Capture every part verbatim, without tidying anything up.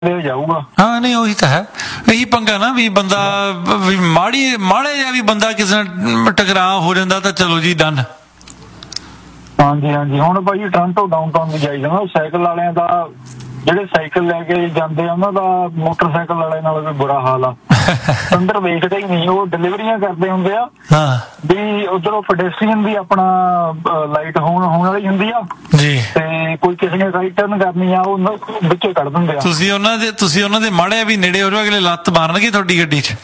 ਜਾਊਗਾ। ਹਾਂ ਨਹੀਂ ਉਹੀ ਤਾਂ ਹੈ, ਇਹੀ ਪੰਗਾ ਨਾ ਵੀ ਬੰਦਾ ਵੀ ਮਾੜੀ ਮਾੜੇ ਜਿਹਾ ਵੀ ਬੰਦਾ ਕਿਸੇ ਨਾਲ ਟਕਰਾਅ ਹੋ ਜਾਂਦਾ ਤਾਂ ਚਲੋ ਜੀ ਡਨ। ਹਾਂਜੀ ਹਾਂਜੀ ਹੁਣ ਭਾਜੀ ਟੋਰਾਂਟੋ ਡਾਊਨਟਾਊਨ ਵੀ ਜਾਈਦਾ ਨਾ, ਸਾਈਕਲ ਵਾਲਿਆਂ ਦਾ ਜਿਹੜੇ ਸਾਈਕਲ ਲੈ ਕੇ ਜਾਂਦੇ ਆ ਉਹਨਾਂ ਦਾ ਮੋਟਰਸਾਈਕਲ ਵਾਲੇ ਨਾਲ ਵੀ ਬੁਰਾ ਹਾਲ ਆ। ਅੰਦਰ ਵੇਖਦੇ ਹੀ ਨਹੀਂ, ਉਹ ਡਿਲੀਵਰੀਆਂ ਕਰਦੇ ਹੁੰਦੇ ਆ ਵੀ ਉਧਰੋਂ ਪੈਡੈਸਟਰੀਅਨ ਵੀ ਆਪਣਾ ਲਾਈਟ ਹੋਣ ਹੋਣ ਵਾਲੀ ਹੁੰਦੀ ਆ ਜੀ, ਤੇ ਕੋਈ ਕਿਸੇ ਨੇ ਰਾਈਟ ਟਰਨ ਕਰਨੀ ਆ ਉਹ ਵਿੱਚੇ ਕੱਢ ਦਿੰਦੇ ਆ। ਤੁਸੀਂ ਉਹਨਾਂ ਦੇ ਤੁਸੀਂ ਉਹਨਾਂ ਦੇ ਮਾੜੇ ਵੀ ਨੇੜੇ ਹੋ ਰਹੇ, ਅਗਲੇ ਲੱਤ ਮਾਰਨਗੇ ਤੁਹਾਡੀ ਗੱਡੀ 'ਚ।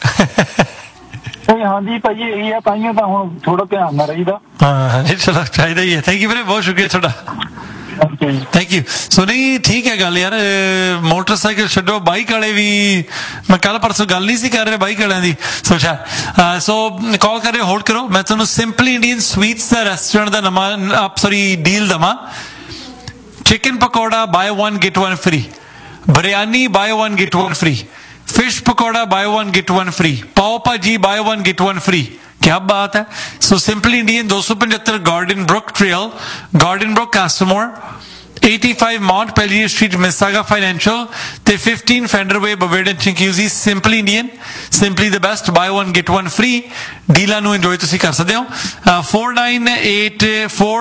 ਹਾਂਜੀ ਭਾਜੀ ਇਹੀ ਆ, ਤਾਈਓ ਤਾਂ ਹੁਣ ਥੋੜਾ ਧਿਆਨ ਨਾਲ ਰਹੀਦਾ। ਹਾਂ ਚਲੋ ਚਾਹੀਦਾ ਹੀ ਹੈ। ਥੈਂਕ ਯੂ ਵੀਰੇ, ਬਹੁਤ ਸ਼ੁਕਰੀਆ ਤੁਹਾਡਾ, ਥੈਂਕ ਯੂ। ਸੋ ਨਹੀਂ ਠੀਕ ਹੈ ਗੱਲ ਯਾਰ, ਮੋਟਰਸਾਈਕਲ ਛੱਡੋ, ਬਾਈਕ ਵਾਲੇ ਵੀ ਮੈਂ ਕੱਲ ਪਰਸੋਂ ਗੱਲ ਨਹੀਂ ਸੀ ਕਰ ਰਿਹਾ ਬਾਈਕ ਵਾਲਿਆਂ ਦੀ। ਸੋ ਸ਼ਾਇਦ ਸੋ ਕਾਲ ਕਰ ਰਹੇ, ਹੋਲਡ ਕਰੋ, ਮੈਂ ਤੁਹਾਨੂੰ ਸਿੰਪਲੀ ਇੰਡੀਅਨ ਸਵੀਟਸ ਦਾ ਰੈਸਟੋਰੈਂਟ ਦਾ ਨਵਾਂ ਆਪ ਸੌਰੀ ਡੀਲ ਦੇਵਾਂ। Chicken pakora bye one get one free, biryani bye one get one free, fish pakora ਬਾय one get one free, पाव भाजी by one get one free. क्या बात है। सो सिंपली इंडियन दो सौ पचहत्तर garden book trail, garden book कास्टमोर, eighty-five Mount Pelier Street, Mississauga Financial, ਤੇ fifteen Fender Way, Bavarian Chinguizi। Simply Indian, simply the best, buy one get one free ਡੀਲਾਂ ਨੂੰ enjoy ਤੁਸੀਂ ਕਰ ਸਕਦੇ ਹੋ। four nine eight four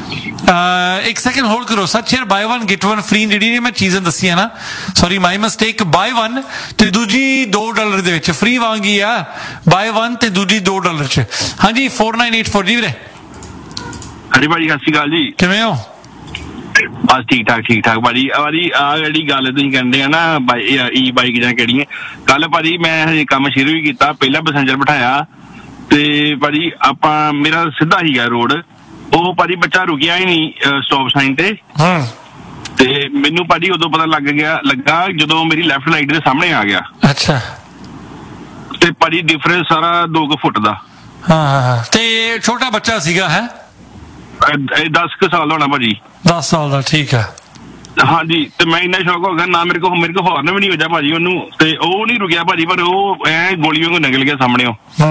ਇੱਕ second hold ਕਰੋ। ਸੱਚ ਯਾਰ bye one get one free ਜਿਹੜੀ ਮੈਂ ਚੀਜ਼ਾਂ ਦੱਸੀਆਂ ਨਾ, sorry my mistake, bye one ਤੇ ਦੂਜੀ ਦੋ ਡਾਲਰ ਦੇ ਵਿੱਚ ਫ੍ਰੀ ਵਾਂਗ ਹੀ ਆ, ਬਾਏ ਵਨ ਤੇ ਦੂਜੀ ਦੋ ਡਾਲਰ 'ਚ। ਹਾਂਜੀ four nine eight four ਜੀ ਵੀਰੇ। ਹਰੀ ਭਾਜੀ ਸਤਿ ਸ਼੍ਰੀ ਅਕਾਲ ਜੀ, ਕਿਵੇਂ ਹੋ? ਬਸ ਠੀਕ ਠਾਕ ਠੀਕ ਠਾਕ ਭਾਜੀ। ਭਾਜੀ ਆਹ ਜਿਹੜੀ ਗੱਲ ਤੁਸੀਂ ਕਹਿੰਦੇ ਆ ਨਾ ਈ ਬਾਈਕ ਜਾਂ ਕਿਹੜੀਆਂ, ਕੱਲ ਭਾਜੀ ਮੈਂ ਹਜੇ ਕੰਮ ਸ਼ੁਰੂ ਹੀ ਕੀਤਾ, ਪਹਿਲਾਂ ਪੈਸੰਜਰ ਬਿਠਾਇਆ ਤੇ ਭਾਜੀ ਆਪਾਂ ਮੇਰਾ ਸਿੱਧਾ ਹੀਗਾ ਰੋਡ, ਉਹ ਭਾਜੀ ਬੱਚਾ ਰੁਕਿਆ ਹੀ ਨਹੀਂ ਸਟਾਪ ਸਾਈਨ ਤੇ, ਤੇ ਮੈਨੂੰ ਭਾਜੀ ਉਦੋਂ ਪਤਾ ਲੱਗ ਗਿਆ ਲੱਗਾ ਜਦੋਂ ਮੇਰੀ ਲੈਫਟ ਲਾਈਟ ਦੇ ਸਾਹਮਣੇ ਆ ਗਿਆ। ਅੱਛਾ। ਤੇ ਭਾਜੀ ਡਿਫਰੈਂਸ ਸਾਰਾ ਦੋ ਕੁ ਫੁੱਟ ਦਾ। ਹਾਂ ਤੇ ਛੋਟਾ ਬੱਚਾ ਸੀਗਾ ਹੈ? ਦਸ ਕੁ ਸਾਲ ਦਾ ਹੋਣਾ ਭਾਜੀ। ਦਸ ਸਾਲ ਦਾ, ਠੀਕ ਹੈ। ਹਾਂਜੀ ਤੇ ਮੈਂ ਇੰਨਾ ਸ਼ੌਕ ਹੋ ਗਿਆ ਨਾ, ਮੇਰੇ ਕੋਲ ਮੇਰੇ ਕੋਲ ਹੌਰਨ ਵੀ ਨਹੀਂ ਵੱਜਾ ਭਾਜੀ ਉਹਨੂੰ, ਤੇ ਉਹ ਨਹੀਂ ਰੁਕਿਆ ਭਾਜੀ, ਪਰ ਉਹ ਐ ਗੋਲੀ ਵਾਂਗੂ ਨਿਕਲ ਗਿਆ ਸਾਹਮਣੇ।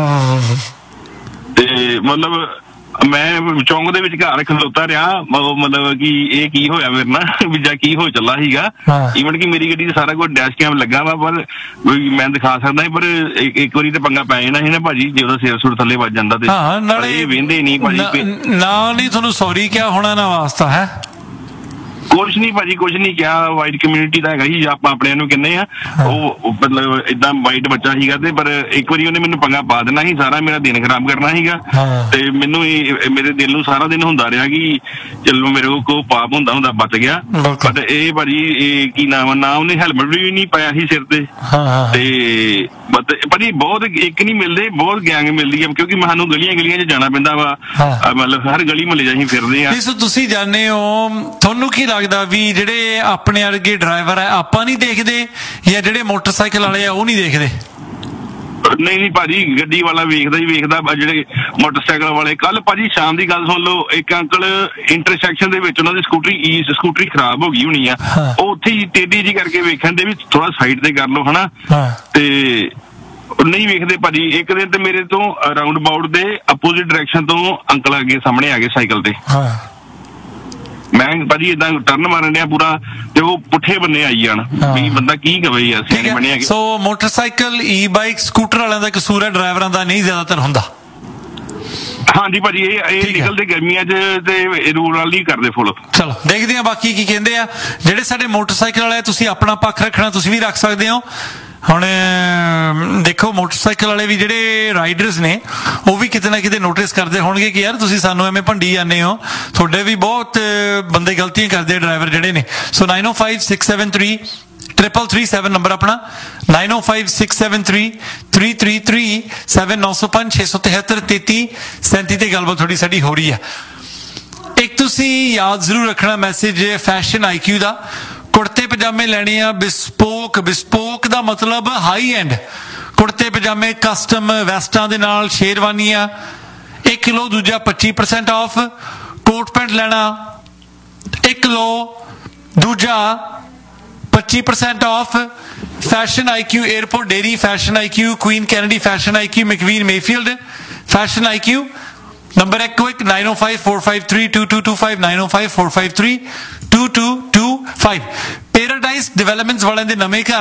ਤੇ ਮਤਲਬ ਮੈਂ ਚੌਂਕ ਦੇ ਵਿੱਚ ਘਰ ਖਲੋਤਾ ਰਿਹਾ, ਮਤਲਬ ਕਿ ਇਹ ਕੀ ਹੋਇਆ ਮੇਰੇ ਨਾਲ ਵੀ ਜਾਂ ਕੀ ਹੋ ਚੱਲਾ ਸੀਗਾ। ਈਵਨ ਕਿ ਮੇਰੀ ਗੱਡੀ 'ਚ ਸਾਰਾ ਕੁਝ ਡੈਸ਼ ਕੈਮ ਲੱਗਾ ਵਾ, ਪਰ ਮੈਂ ਦਿਖਾ ਸਕਦਾ ਸੀ, ਪਰ ਇੱਕ ਵਾਰੀ ਤੇ ਪੰਗਾ ਪੈ ਜਾਣਾ ਸੀ ਨਾ ਭਾਜੀ, ਜੇ ਉਹਦਾ ਸਿਰ ਸੁਰ ਥੱਲੇ ਵੱਜ ਜਾਂਦਾ ਤੇ ਇਹ ਵਹਿੰਦੇ ਨਹੀਂ ਭਾਜੀ। ਨਾਲ ਨਹੀਂ ਤੁਹਾਨੂੰ ਸੌਰੀ ਕਿਹਾ ਹੋਣਾ ਨਾ ਵਾਸਤਾ ਹੈ? ਕੁਛ ਨਹੀਂ ਭਾਜੀ, ਕੁਛ ਨਹੀਂ ਕਿਹਾ। ਵਾਈਟ ਕਮਿਊਨਿਟੀ ਦਾ ਹੈਗਾ ਸੀ, ਆਪਾਂ ਆਪਣੇ ਨੂੰ ਕਹਿੰਦੇ ਆ, ਉਹ ਮਤਲਬ ਏਦਾਂ ਵਾਈਟ ਬੱਚਾ ਸੀਗਾ, ਤੇ ਪਰ ਇੱਕ ਵਾਰੀ ਉਹਨੇ ਮੈਨੂੰ ਪੰਗਾ ਪਾ ਦੇਣਾ ਸੀ, ਸਾਰਾ ਮੇਰਾ ਦਿਨ ਖਰਾਬ ਕਰਨਾ ਸੀਗਾ। ਤੇ ਮੈਨੂੰ ਇਹ ਮੇਰੇ ਦਿਲ ਨੂੰ ਸਾਰਾ ਦਿਨ ਹੁੰਦਾ ਰਿਹਾ ਕਿ ਚਲੋ ਮੇਰੇ ਕੋਲ ਕੋ ਪਾਪ ਹੁੰਦਾ ਹੁੰਦਾ ਬਚ ਗਿਆ। ਬਟ ਇਹ ਭਾਜੀ ਇਹ ਕੀ ਨਾਮ ਨਾ, ਉਹਨੇ ਹੈਲਮਟ ਵੀ ਨਹੀਂ ਪਾਇਆ ਸੀ ਸਿਰ ਤੇ, ਤੇ ਬਟ ਭਾਜੀ ਬਹੁਤ ਇੱਕ ਨਹੀਂ ਮਿਲਦੇ, ਬਹੁਤ ਗੈਂਗ ਮਿਲਦੀ ਹੈ, ਕਿਉਂਕਿ ਸਾਨੂੰ ਗਲੀਆਂ ਗਲੀਆਂ 'ਚ ਜਾਣਾ ਪੈਂਦਾ ਵਾ, ਮਤਲਬ ਹਰ ਗਲੀ ਮੁਹੱਲੇ 'ਚ ਅਸੀਂ ਫਿਰਦੇ ਆ। ਤੁਸੀਂ ਜਾਣਦੇ ਹੋ, ਤੁਹਾਨੂੰ ਕੀ ਲੱਗਦਾ ਵੀ ਜਿਹੜੇ ਆਪਣੇ ਵਰਗੇ ਡਰਾਈਵਰ ਆ ਆਪਾਂ ਨਹੀਂ ਦੇਖਦੇ, ਜਾਂ ਜਿਹੜੇ ਮੋਟਰਸਾਈਕਲ ਵਾਲੇ ਆ ਉਹ ਨਹੀਂ ਦੇਖਦੇ? ਨਹੀਂ ਨਹੀਂ ਭਾਜੀ, ਗੱਡੀ ਵਾਲਾ ਵੇਖਦਾ ਹੀ ਵੇਖਦਾ, ਜਿਹੜੇ ਮੋਟਰਸਾਈਕਲ ਵਾਲੇ। ਕੱਲ ਭਾਜੀ ਸ਼ਾਮ ਦੀ ਗੱਲ ਸੁਣ ਲਓ, ਇੱਕ ਅੰਕਲ ਇੰਟਰਸੈਕਸ਼ਨ ਦੇ ਵਿੱਚ ਉਹਨਾਂ ਦੀ ਸਕੂਟਰੀ ਸਕੂਟਰੀ ਖਰਾਬ ਹੋ ਗਈ ਹੋਣੀ ਆ, ਉਹ ਉੱਥੇ ਹੀ ਟੇਢੀ ਜੀ ਕਰਕੇ ਵੇਖਣ ਦੇ ਵੀ ਥੋੜਾ ਸਾਈਡ ਤੇ ਕਰ ਲਓ ਹਨਾ, ਤੇ ਨਹੀਂ ਵੇਖਦੇ ਭਾਜੀ। ਇੱਕ ਦਿਨ ਤੇ ਮੇਰੇ ਤੋਂ ਰਾਉਂਡ ਅਬਾਊਟ ਦੇ ਅਪੋਜ਼ਿਟ ਡਾਇਰੈਕਸ਼ਨ ਤੋਂ ਅੰਕਲ ਅੱਗੇ ਸਾਹਮਣੇ ਆ ਗਏ ਸਾਈਕਲ ਤੇ, ਮੈਂ ਭਾਜੀ ਏਦਾਂ ਟਰਨ ਮਾਰਨ ਡਿਆ ਪੂਰਾ, ਤੇ ਉਹ ਪੁੱਠੇ ਬੰਨੇ ਆਈ ਜਾਣ, ਵੀ ਬੰਦਾ ਕੀ ਕਵੇ ਯਾਰ, ਸਿਆਣੇ ਬਣੇ। ਸੋ ਮੋਟਰਸਾਈਕਲ ਈ ਬਾਈਕ ਸਕੂਟਰ ਵਾਲਿਆਂ ਦਾ ਕਸੂਰ ਹੈ, ਡਰਾਈਵਰਾਂ ਦਾ ਨਹੀਂ ਜ਼ਿਆਦਾਤਰ ਹੁੰਦਾ। ਹਾਂਜੀ ਭਾਜੀ ਇਹ ਇਹ ਨਿਕਲਦੇ ਗਰਮੀਆਂ 'ਚ ਤੇ ਰੂਲ ਵਾਲ ਨਹੀਂ ਕਰਦੇ ਫੁੱਲ। ਚਲੋ ਦੇਖਦੇ ਆ ਬਾਕੀ ਕੀ ਕਹਿੰਦੇ ਆ। ਜਿਹੜੇ ਸਾਡੇ ਮੋਟਰਸਾਈਕਲ ਵਾਲੇ, ਤੁਸੀਂ ਆਪਣਾ ਪੱਖ ਰੱਖਣਾ ਤੁਸੀਂ ਵੀ ਰੱਖ ਸਕਦੇ ਹੋ। ਹੁਣ ਦੇਖੋ ਮੋਟਰਸਾਈਕਲ ਵਾਲੇ ਵੀ ਜਿਹੜੇ ਰਾਈਡਰਸ ਨੇ ਉਹ ਵੀ ਕਿਤੇ ਨਾ ਕਿਤੇ ਨੋਟਿਸ ਕਰਦੇ ਹੋਣਗੇ ਕਿ ਯਾਰ ਤੁਸੀਂ ਸਾਨੂੰ ਐਵੇਂ ਭੰਡੀ ਜਾਂਦੇ ਹੋ, ਤੁਹਾਡੇ ਵੀ ਬਹੁਤ ਬੰਦੇ ਗਲਤੀਆਂ ਕਰਦੇ ਡਰਾਈਵਰ ਜਿਹੜੇ ਨੇ। ਸੋ ਨਾਈਨ ਓ five six seven three triple three seven number ਆਪਣਾ, ਨਾਈਨ ਓ five six seven three three three three seven, ਨੌ ਸੌ ਪੰਜ ਛੇ ਸੌ ਤਿਹੱਤਰ ਤੇਤੀ ਸੈਂਤੀ ਤੇ ਗੱਲਬਾਤ ਥੋੜੀ ਸਾਡੀ ਹੋ ਰਹੀ ਹੈ। ਇੱਕ ਤੁਸੀਂ ਯਾਦ ਜ਼ਰੂਰ ਰੱਖਣਾ ਮੈਸੇਜ ਫੈਸ਼ਨ ਆਈ ਕਿਊ ਦਾ, ਕੁੜਤੇ ਪਜਾਮੇ ਲੈਣੇ ਆ ਬਿਸਪੋਕ। ਬਿਸਪੋਕ ਦਾ ਮਤਲਬ ਹਾਈ ਐਂਡ ਕੁੜਤੇ ਪਜਾਮੇ, ਕਸਟਮ ਵੈਸਟਾਂ ਦੇ ਨਾਲ ਸ਼ੇਰਵਾਨੀਆਂ, ਇੱਕ ਲੋ ਦੂਜਾ ਪੱਚੀ ਪਰਸੈਂਟ ਆਫ। ਕੋਟ ਪੈਂਟ ਲੈਣਾ ਇੱਕ ਲੋ ਦੂਜਾ ਪੱਚੀ ਪਰਸੈਂਟ ਆਫ। ਫੈਸ਼ਨ ਆਈ ਕਿਊ ਏਅਰਪੋਰਟ ਡੇਰੀ, ਫੈਸ਼ਨ ਆਈ ਕਿਊ ਕੁਈਨ ਕੈਨੇਡੀ, ਫੈਸ਼ਨ ਆਈ ਕਿਊ ਮੈਕਵੀਨ ਮੇਫੀਲਡ, ਫੈਸ਼ਨ ਆਈ ਕਿਊ ਨੰਬਰ ਇੱਕੋ ਇੱਕ nine O five four five three two to to five, nine O five four five three two to to five. Paradise developments ਵਾਲਿਆਂ ਦੇ ਨਵੇਂ ਘਰ